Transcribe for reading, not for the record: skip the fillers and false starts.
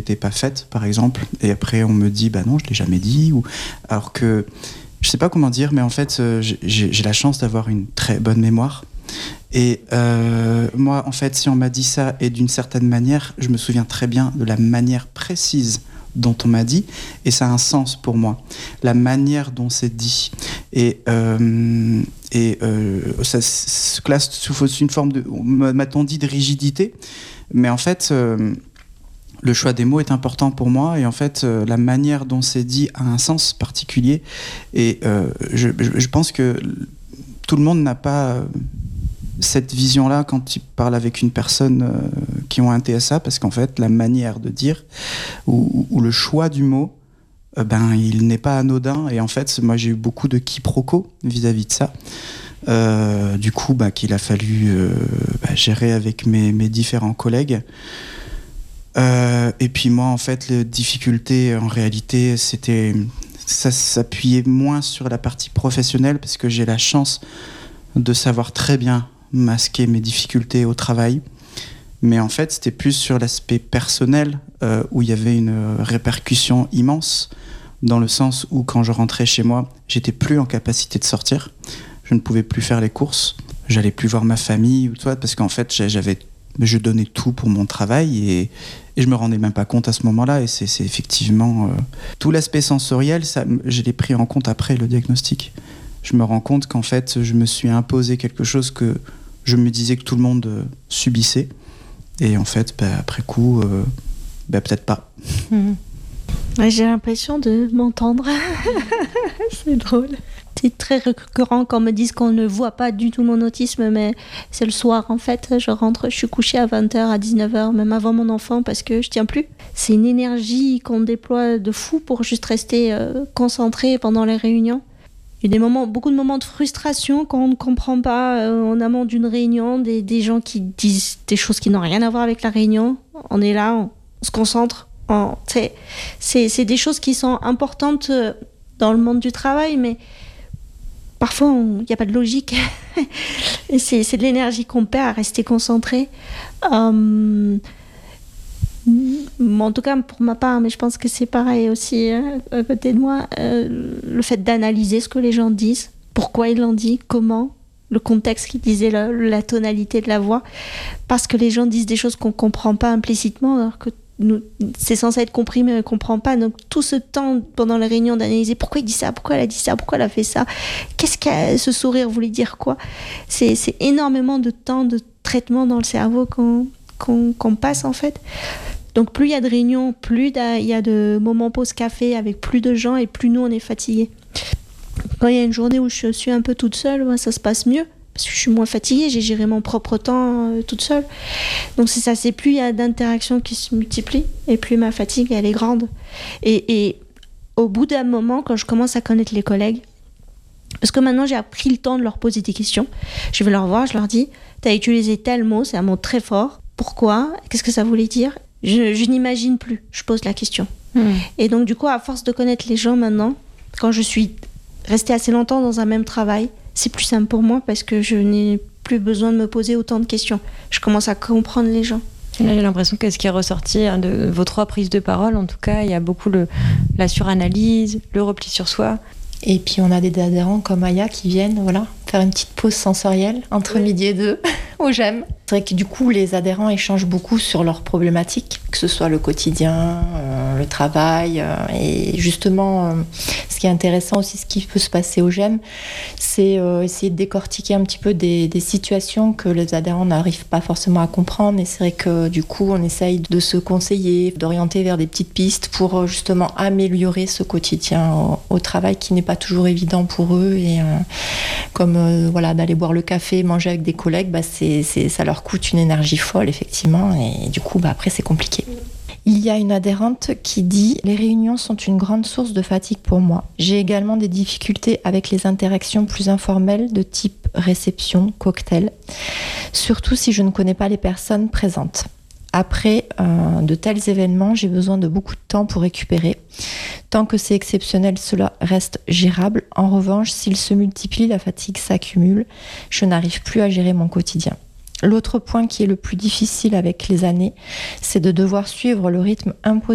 j'étais pas faite, par exemple, et après on me dit bah non, je l'ai jamais dit, ou alors que je sais pas comment dire, mais en fait j'ai la chance d'avoir une très bonne mémoire. Et moi, en fait, si on m'a dit ça, et d'une certaine manière, je me souviens très bien de la manière précise dont on m'a dit, et ça a un sens pour moi. La manière dont c'est dit. Et ça se classe sous une forme de, m'a-t-on dit, de rigidité. Mais en fait, le choix des mots est important pour moi, et en fait, la manière dont c'est dit a un sens particulier. Et je pense que tout le monde n'a pas cette vision-là quand il parle avec une personne qui ont un TSA, parce qu'en fait, la manière de dire ou le choix du mot, il n'est pas anodin. Et en fait, moi, j'ai eu beaucoup de quiproquos vis-à-vis de ça. Du coup, qu'il a fallu gérer avec mes différents collègues. Et puis moi, en fait, les difficultés, en réalité, ça s'appuyait moins sur la partie professionnelle, parce que j'ai la chance de savoir très bien masquer mes difficultés au travail. Mais en fait, c'était plus sur l'aspect personnel, où il y avait une répercussion immense, dans le sens où quand je rentrais chez moi, j'étais plus en capacité de sortir. Je ne pouvais plus faire les courses. J'allais plus voir ma famille, parce qu'en fait, je donnais tout pour mon travail, et je me rendais même pas compte à ce moment-là. Et c'est effectivement tout l'aspect sensoriel, ça, je l'ai pris en compte après le diagnostic. Je me rends compte qu'en fait, je me suis imposé quelque chose que je me disais que tout le monde subissait. Et en fait, après coup, peut-être pas. Ouais, j'ai l'impression de m'entendre. C'est drôle. C'est très récurrent qu'on me dise qu'on ne voit pas du tout mon autisme, mais c'est le soir en fait. Je rentre, je suis couchée à 20h, à 19h, même avant mon enfant, parce que je tiens plus. C'est une énergie qu'on déploie de fou pour juste rester concentré pendant les réunions. Il y a beaucoup de moments de frustration quand on ne comprend pas en amont d'une réunion, des gens qui disent des choses qui n'ont rien à voir avec la réunion. On est là, on se concentre. C'est des choses qui sont importantes dans le monde du travail, mais parfois il n'y a pas de logique. Et c'est de l'énergie qu'on perd à rester concentré. En tout cas pour ma part, mais je pense que c'est pareil aussi à côté de moi, le fait d'analyser ce que les gens disent, pourquoi ils l'ont dit, comment, le contexte qu'ils disaient, la tonalité de la voix, parce que les gens disent des choses qu'on ne comprend pas implicitement, alors que c'est censé être compris mais on ne comprend pas. Donc tout ce temps pendant la réunion d'analyser pourquoi il dit ça, pourquoi elle a dit ça, pourquoi elle a fait ça, qu'est-ce que ce sourire voulait dire quoi, c'est énormément de temps de traitement dans le cerveau qu'on passe en fait. Donc plus il y a de réunions, plus il y a de moments pause café avec plus de gens, et plus nous on est fatigués. Quand il y a une journée où je suis un peu toute seule, ça se passe mieux, parce que je suis moins fatiguée, j'ai géré mon propre temps toute seule. Donc c'est ça, c'est plus il y a d'interactions qui se multiplient, et plus ma fatigue elle est grande. Et au bout d'un moment, quand je commence à connaître les collègues, parce que maintenant j'ai pris le temps de leur poser des questions, je vais leur voir, je leur dis « T'as utilisé tel mot, c'est un mot très fort, pourquoi ? Qu'est-ce que ça voulait dire ?» Je n'imagine plus, je pose la question. Et donc du coup, à force de connaître les gens maintenant, quand je suis restée assez longtemps dans un même travail, c'est plus simple pour moi, parce que je n'ai plus besoin de me poser autant de questions. Je commence à comprendre les gens. Là, j'ai l'impression que ce qui est ressorti de vos 3 prises de parole, en tout cas, il y a beaucoup la suranalyse, le repli sur soi. Et puis on a des adhérents comme Aya qui viennent faire une petite pause sensorielle entre midi et 2 au GEM. C'est vrai que du coup les adhérents échangent beaucoup sur leurs problématiques, que ce soit le quotidien, le travail. Et justement, ce qui est intéressant aussi, ce qui peut se passer au GEM, c'est essayer de décortiquer un petit peu des situations que les adhérents n'arrivent pas forcément à comprendre. Et c'est vrai que du coup on essaye de se conseiller, d'orienter vers des petites pistes pour justement améliorer ce quotidien au travail qui n'est pas toujours évident pour eux. Et comme d'aller boire le café, manger avec des collègues, ça leur coûte une énergie folle effectivement, et du coup après c'est compliqué. Il y a une adhérente qui dit « Les réunions sont une grande source de fatigue pour moi. J'ai également des difficultés avec les interactions plus informelles de type réception, cocktail, surtout si je ne connais pas les personnes présentes. Après de tels événements, j'ai besoin de beaucoup de temps pour récupérer. Tant que c'est exceptionnel, cela reste gérable. En revanche, s'il se multiplie, la fatigue s'accumule. Je n'arrive plus à gérer mon quotidien. » L'autre point qui est le plus difficile avec les années, c'est de devoir suivre le rythme imposé